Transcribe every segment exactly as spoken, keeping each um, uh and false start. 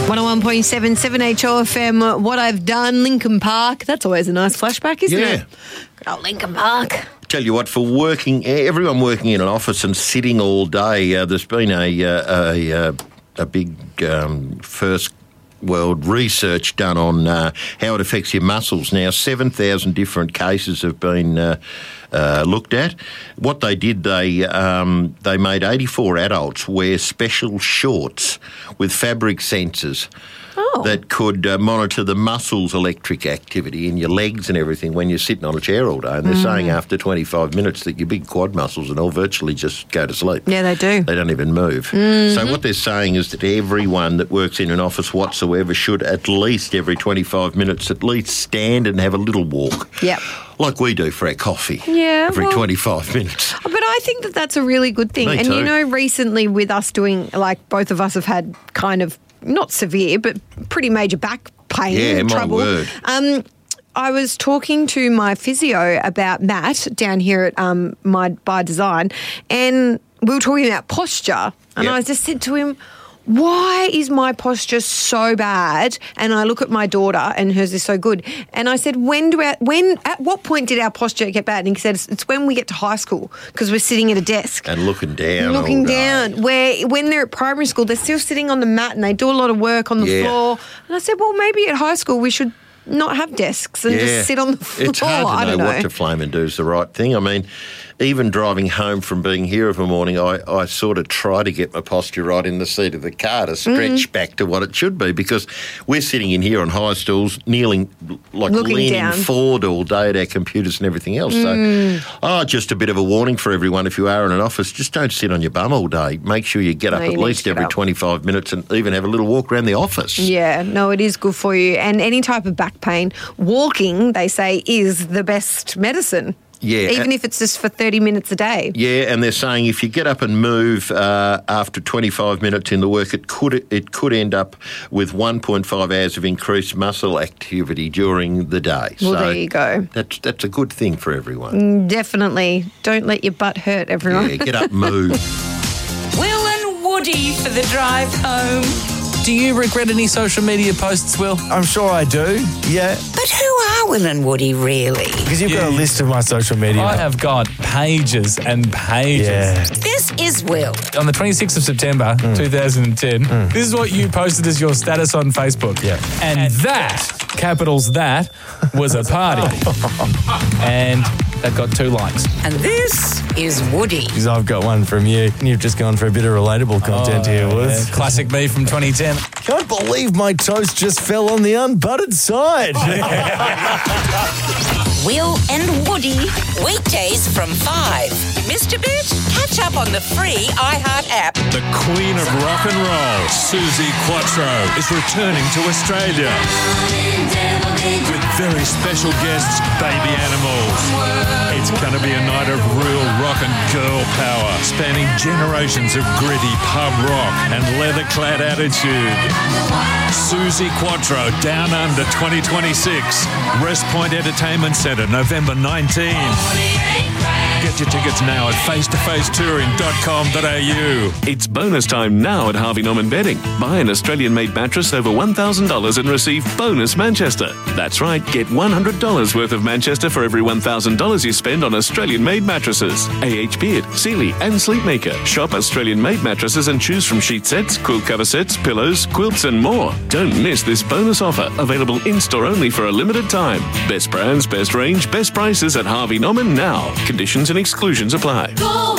one oh one point seven, seven H O F M, What I've Done, Lincoln Park. That's always a nice flashback, isn't Yeah. it? Good old Lincoln Park. Tell you what, for working, everyone working in an office and sitting all day, uh, there's been a uh, a, uh, a big um, first world research done on uh, how it affects your muscles. Now, seven thousand different cases have been uh, uh, looked at. What they did, they um, they made eighty-four adults wear special shorts with fabric sensors. Oh. That could uh, monitor the muscles' electric activity in your legs and everything when you're sitting on a chair all day. And they're mm. saying after twenty-five minutes that your big quad muscles and all virtually just go to sleep. Yeah, they do. They don't even move. Mm-hmm. So what they're saying is that everyone that works in an office whatsoever should at least every twenty-five minutes at least stand and have a little walk. Yep. Like we do for our coffee. Yeah. Every well, twenty-five minutes. But I think that that's a really good thing. Me and, too. you know, recently with us doing, like, both of us have had kind of, not severe, but pretty major back pain Yeah, my trouble. word. Um, I was talking to my physio about Matt down here at um, my By Design, and we were talking about posture, and Yep. I just said to him, why is my posture so bad? And I look at my daughter, and hers is so good. And I said, when do our, when, at what point did our posture get bad? And he said, it's, it's when we get to high school because we're sitting at a desk. And looking down Looking all day. down, where when they're at primary school, they're still sitting on the mat and they do a lot of work on the Yeah. floor. And I said, well, maybe at high school we should not have desks and Yeah. just sit on the floor. It's hard to I know, don't know. what to flame and do is the right thing. I mean, even driving home from being here of a morning, I, I sort of try to get my posture right in the seat of the car to stretch Mm. back to what it should be, because we're sitting in here on high stools, kneeling, like Looking leaning down. forward all day at our computers and everything else. Mm. So, oh, just a bit of a warning for everyone, if you are in an office, just don't sit on your bum all day. Make sure you get No, up you at need least to get every up. twenty-five minutes and even have a little walk around the office. Yeah, no, it is good for you. And any type of back pain, walking, they say, is the best medicine. Yeah. Even if it's just for thirty minutes a day. Yeah, and they're saying if you get up and move uh, after twenty-five minutes in the work, it could it could end up with one point five hours of increased muscle activity during the day. Well, so there you go. That's that's a good thing for everyone. Definitely. Don't let your butt hurt, everyone. Yeah, get up, move. Will and Woody for the drive home. Do you regret any social media posts, Will? I'm sure I do, yeah. But who are Will and Woody really? Because you've got a Yeah. list of my social media. I have got pages and pages. Yeah. This is Will. On the twenty-sixth of September, two thousand ten, this is what you posted as your status on Facebook. Yeah. And that, capitals that, was a party. And that got two likes. And this is Woody. Because I've got one from you. You've just gone for a bit of relatable content here, Woods. Yeah, classic me from twenty ten. Can't believe my toast just fell on the unbuttered side. Will and Woody. Weekdays from five. Missed a bit? Catch up on the free iHeart app. The Queen of Rock and Roll, Susie Quattro, is returning to Australia with very special guests, Baby Animals. It's going to be a night of real rock and girl power, spanning generations of gritty pub rock and leather-clad attitude. Susie Quattro, Down Under twenty twenty-six, Rest Point Entertainment Centre, November nineteenth. Get your tickets now at face to face touring dot com dot a u. It's bonus time now at Harvey Norman Bedding. Buy an Australian-made mattress over one thousand dollars and receive bonus Manchester. That's right, get one hundred dollars worth of Manchester for every one thousand dollars you spend on Australian-made mattresses. A H Beard, Sealy and Sleepmaker. Shop Australian-made mattresses and choose from sheet sets, quilt cover sets, pillows, quilts and more. Don't miss this bonus offer, available in-store only for a limited time. Best brands, best range, best prices at Harvey Norman now. Conditions and exclusions apply.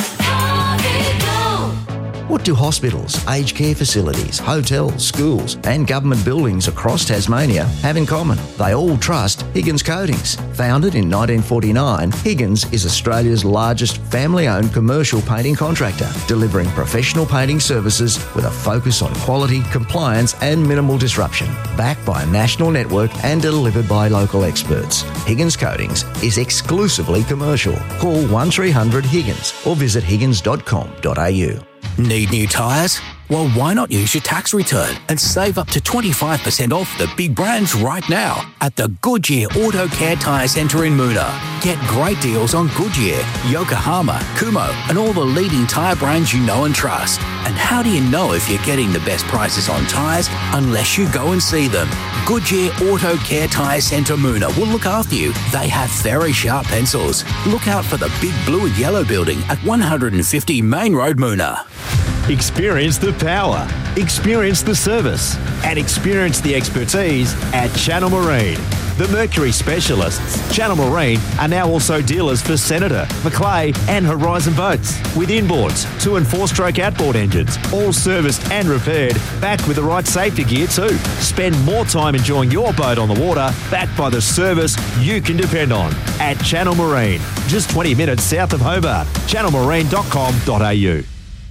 What do hospitals, aged care facilities, hotels, schools and government buildings across Tasmania have in common? They all trust Higgins Coatings. Founded in nineteen forty-nine, Higgins is Australia's largest family-owned commercial painting contractor, delivering professional painting services with a focus on quality, compliance and minimal disruption. Backed by a national network and delivered by local experts. Higgins Coatings is exclusively commercial. Call one three hundred Higgins or visit higgins dot com dot a u. Need new tyres? Well, why not use your tax return and save up to twenty-five percent off the big brands right now at the Goodyear Auto Care Tyre Centre in Moona. Get great deals on Goodyear, Yokohama, Kumho and all the leading tyre brands you know and trust. And how do you know if you're getting the best prices on tyres unless you go and see them? Goodyear Auto Care Tyre Centre Moona will look after you. They have very sharp pencils. Look out for the big blue and yellow building at one fifty Main Road, Moona. Experience the power, experience the service, and experience the expertise at Channel Marine. The Mercury specialists, Channel Marine, are now also dealers for Senator, Macleay and Horizon boats, with inboards, two and four stroke outboard engines, all serviced and repaired, backed with the right safety gear too. Spend more time enjoying your boat on the water, backed by the service you can depend on at Channel Marine, just twenty minutes south of Hobart. channel marine dot com dot a u.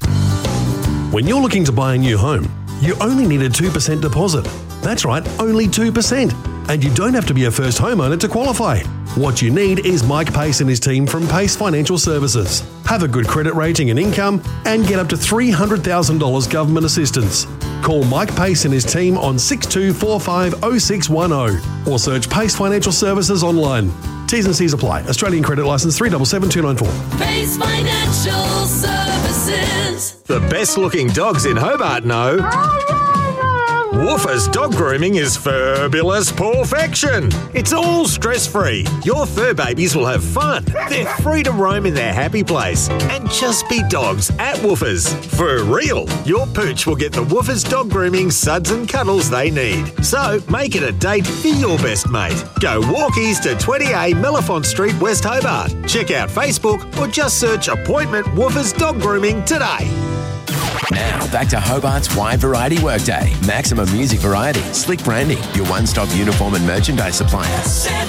When you're looking to buy a new home, you only need a two percent deposit. That's right, only two percent. And you don't have to be a first homeowner to qualify. What you need is Mike Pace and his team from Pace Financial Services. Have a good credit rating and income and get up to three hundred thousand dollars government assistance. Call Mike Pace and his team on six two four five oh six one oh or search Pace Financial Services online. T's and C's apply. Australian credit licence three seven seven two nine four. Pace Financial Services. The best looking dogs in Hobart know Woofers Dog Grooming is fabulous perfection. It's all stress-free. Your fur babies will have fun. They're free to roam in their happy place and just be dogs at Woofers. For real, your pooch will get the Woofers Dog Grooming suds and cuddles they need. So make it a date for your best mate. Go walkies to twenty A Mellifont Street, West Hobart. Check out Facebook or just search Appointment Woofers Dog Grooming today. Now, back to Hobart's Wide Variety Workday. Maximum music variety, slick branding, your one-stop uniform and merchandise supplier.